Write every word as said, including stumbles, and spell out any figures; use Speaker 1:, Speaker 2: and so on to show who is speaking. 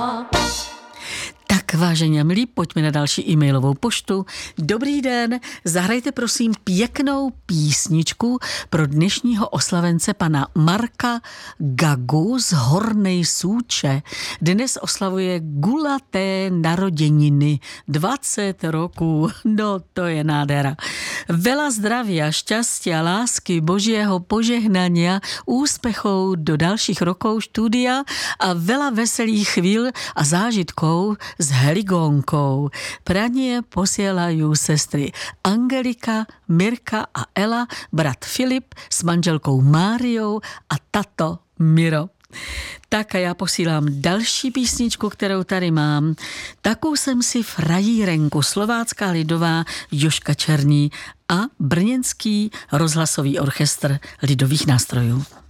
Speaker 1: Tak vážení a milí, pojďme na další e-mailovou poštu. Dobrý den, zahrajte prosím pěknou písničku pro dnešního oslavence pana Marka Gagu z Hornej Súče. Dnes oslavuje gulaté narozeniny, dvacet roků, no to je nádhera. Veľa zdravia, šťastia, lásky, Božieho požehnania, úspechov do dalších rokov štúdia a veľa veselých chvíľ a zážitkov s Heligónkou. Pranie posielajú sestry Angelika, Mirka a Ela, brat Filip s manželkou Máriou a tato Miro. Tak a já posílám další písničku, kterou tady mám. Takovou jsem si frajírenku, slovácká lidová Jožka Černý a brněnský rozhlasový orchestr lidových nástrojů.